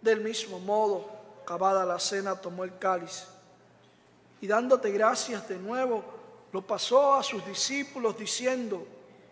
Del mismo modo, acabada la cena, tomó el cáliz y dándote gracias de nuevo, lo pasó a sus discípulos diciendo: